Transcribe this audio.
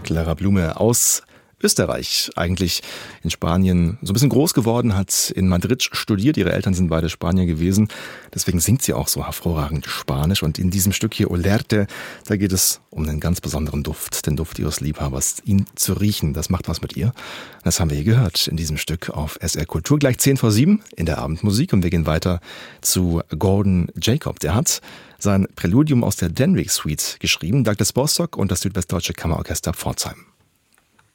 Clara Blume aus Österreich, eigentlich in Spanien so ein bisschen groß geworden, hat in Madrid studiert. Ihre Eltern sind beide Spanier gewesen. Deswegen singt sie auch so hervorragend Spanisch. Und in diesem Stück hier, Olerte, da geht es um einen ganz besonderen Duft, den Duft ihres Liebhabers. Ihn zu riechen, das macht was mit ihr. Das haben wir hier gehört in diesem Stück auf SR Kultur. Gleich 7:10 in der Abendmusik. Und wir gehen weiter zu Gordon Jacob. Der hat sein Präludium aus der Denwick Suite geschrieben. Douglas Bostock und das Südwestdeutsche Kammerorchester Pforzheim.